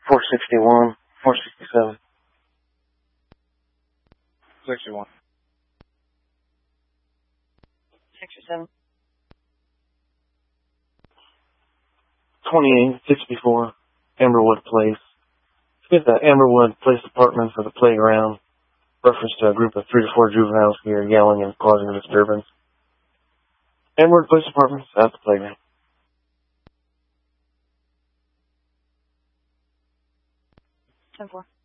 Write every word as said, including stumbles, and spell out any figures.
four sixty-one, four sixty-seven. sixty-one. sixty-seven. twenty-eight sixty-four, Amberwood Place. Get the Amberwood Place Apartment for the playground. Reference to a group of three to four juveniles here yelling and causing a disturbance. Amberwood Place Apartments at the playground. ten four.